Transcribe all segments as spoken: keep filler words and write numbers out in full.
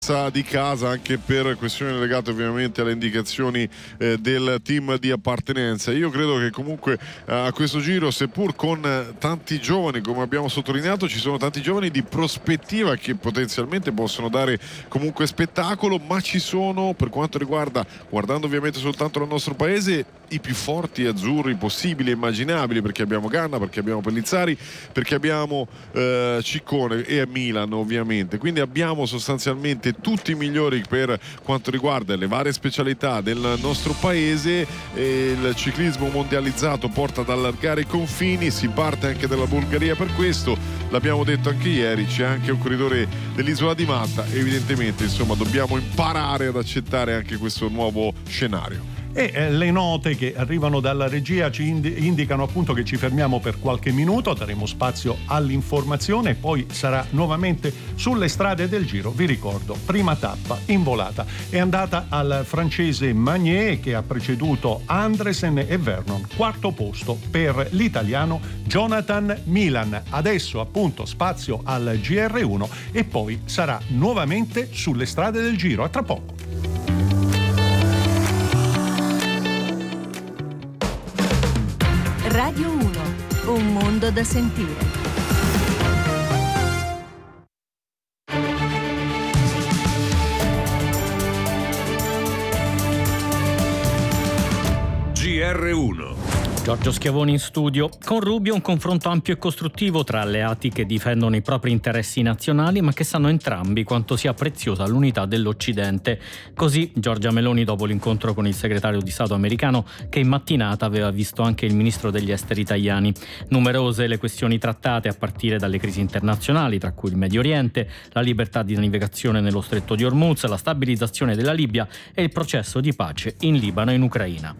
di casa, anche per questioni legate ovviamente alle indicazioni eh, del team di appartenenza. Io credo che comunque eh, a questo giro, seppur con eh, tanti giovani, come abbiamo sottolineato, ci sono tanti giovani di prospettiva che potenzialmente possono dare comunque spettacolo, ma ci sono, per quanto riguarda, guardando ovviamente soltanto il nostro paese, i più forti azzurri possibili e immaginabili, perché abbiamo Ganna, perché abbiamo Pellizzari, perché abbiamo eh, Ciccone e Milan ovviamente, quindi abbiamo sostanzialmente tutti i migliori per quanto riguarda le varie specialità del nostro paese. E il ciclismo mondializzato porta ad allargare i confini, si parte anche dalla Bulgaria per questo, l'abbiamo detto anche ieri, c'è anche un corridore dell'isola di Malta, evidentemente insomma dobbiamo imparare ad accettare anche questo nuovo scenario. E eh, le note che arrivano dalla regia ci indi- indicano appunto che ci fermiamo per qualche minuto, daremo spazio all'informazione, poi sarà nuovamente sulle strade del Giro. Vi ricordo, prima tappa in volata è andata al francese Magnier, che ha preceduto Andresen e Vernon, quarto posto per l'italiano Jonathan Milan. Adesso appunto spazio al G R uno e poi sarà nuovamente sulle strade del Giro. A tra poco. Radio uno, un mondo da sentire. G R uno. Giorgio Schiavoni in studio. Con Rubio un confronto ampio e costruttivo tra alleati che difendono i propri interessi nazionali ma che sanno entrambi quanto sia preziosa l'unità dell'Occidente. Così Giorgia Meloni dopo l'incontro con il segretario di Stato americano, che in mattinata aveva visto anche il ministro degli esteri italiani. Numerose le questioni trattate, a partire dalle crisi internazionali, tra cui il Medio Oriente, la libertà di navigazione nello stretto di Hormuz, la stabilizzazione della Libia e il processo di pace in Libano e in Ucraina.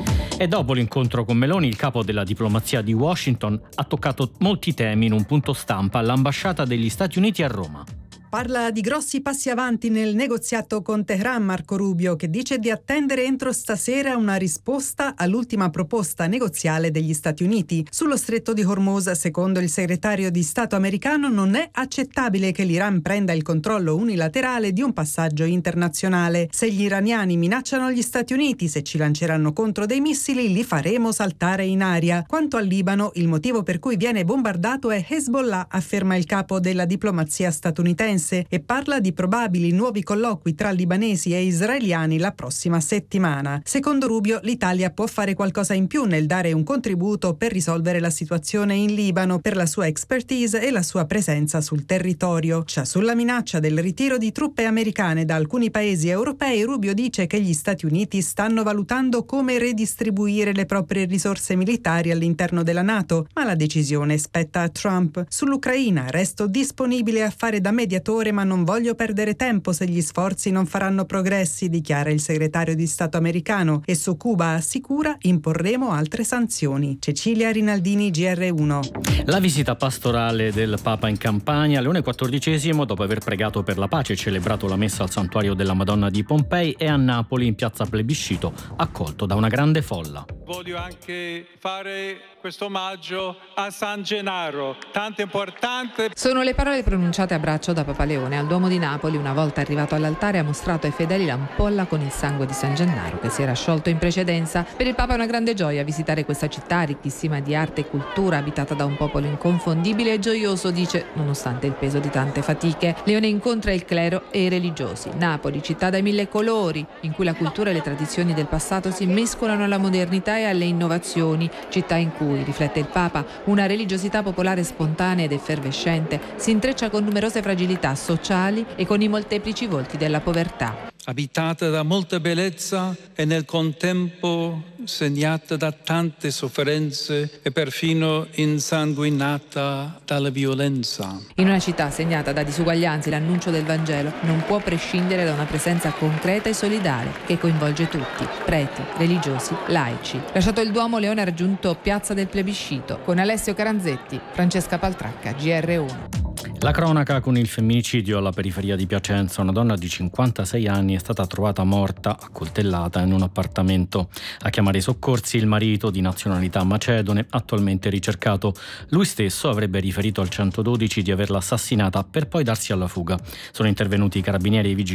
E dopo l'incontro con Meloni, il capo della diplomazia di Washington ha toccato molti temi in un punto stampa all'ambasciata degli Stati Uniti a Roma. Parla di grossi passi avanti nel negoziato con Teheran Marco Rubio, che dice di attendere entro stasera una risposta all'ultima proposta negoziale degli Stati Uniti. Sullo stretto di Hormuz, secondo il segretario di Stato americano, non è accettabile che l'Iran prenda il controllo unilaterale di un passaggio internazionale. Se gli iraniani minacciano gli Stati Uniti, se ci lanceranno contro dei missili, li faremo saltare in aria. Quanto al Libano, il motivo per cui viene bombardato è Hezbollah, afferma il capo della diplomazia statunitense, e parla di probabili nuovi colloqui tra libanesi e israeliani la prossima settimana. Secondo Rubio, l'Italia può fare qualcosa in più nel dare un contributo per risolvere la situazione in Libano, per la sua expertise e la sua presenza sul territorio. Cioè, sulla minaccia del ritiro di truppe americane da alcuni paesi europei, Rubio dice che gli Stati Uniti stanno valutando come redistribuire le proprie risorse militari all'interno della NATO, ma la decisione spetta a Trump. Sull'Ucraina, resto disponibile a fare da mediatore, ma non voglio perdere tempo se gli sforzi non faranno progressi, dichiara il segretario di Stato americano, e su Cuba assicura imporremo altre sanzioni. Cecilia Rinaldini, G R uno. La visita pastorale del Papa in Campania, Leone quattordicesimo, dopo aver pregato per la pace e celebrato la messa al santuario della Madonna di Pompei, è a Napoli in piazza Plebiscito, accolto da una grande folla. Voglio anche fare questo omaggio a San Gennaro, tanto importante. Sono le parole pronunciate a braccio da Papa Leone al Duomo di Napoli. Una volta arrivato all'altare ha mostrato ai fedeli l'ampolla con il sangue di San Gennaro, che si era sciolto in precedenza. Per il Papa è una grande gioia visitare questa città ricchissima di arte e cultura, abitata da un popolo inconfondibile e gioioso, dice, nonostante il peso di tante fatiche. Leone incontra il clero e i religiosi. Napoli, città dai mille colori, in cui la cultura e le tradizioni del passato si mescolano alla modernità e alle innovazioni, città in cui, riflette il Papa, una religiosità popolare spontanea ed effervescente si intreccia con numerose fragilità sociali e con i molteplici volti della povertà. Abitata da molta bellezza e nel contempo segnata da tante sofferenze e perfino insanguinata dalla violenza. In una città segnata da disuguaglianze, l'annuncio del Vangelo non può prescindere da una presenza concreta e solidale che coinvolge tutti, preti, religiosi, laici. Lasciato il Duomo, Leone ha raggiunto Piazza del Plebiscito con Alessio Caranzetti, Francesca Paltracca, G R uno. La cronaca con il femminicidio alla periferia di Piacenza. Una donna di cinquantasei anni è stata trovata morta, accoltellata, in un appartamento. A chiamare i soccorsi il marito, di nazionalità macedone, attualmente ricercato. Lui stesso avrebbe riferito al centododici di averla assassinata per poi darsi alla fuga. Sono intervenuti i carabinieri e i vigili